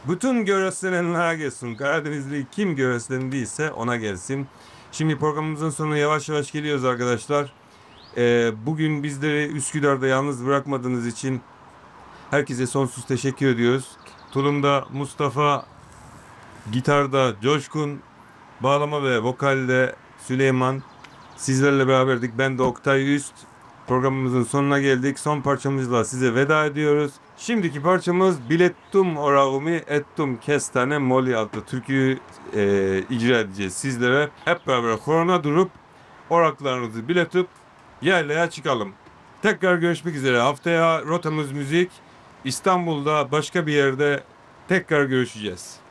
Bütün göreslenenlere gelsin. Karadenizli kim göreslendiyse ona gelsin. Şimdi programımızın sonuna yavaş yavaş geliyoruz arkadaşlar. Bugün bizleri Üsküdar'da yalnız bırakmadığınız için herkese sonsuz teşekkür ediyoruz. Tulum'da Mustafa, gitarda Coşkun, bağlama ve vokalde Süleyman. Sizlerle beraberdik. Ben de Oktay Üst. Programımızın sonuna geldik. Son parçamızla size veda ediyoruz. Şimdiki parçamız Bilettum Orağımı Ettum Kestane Moli adlı türküyü icra edeceğiz sizlere. Hep beraber horona durup oraklarınızı biletip yaylaya çıkalım. Tekrar görüşmek üzere. Haftaya rotamız müzik. İstanbul'da başka bir yerde tekrar görüşeceğiz.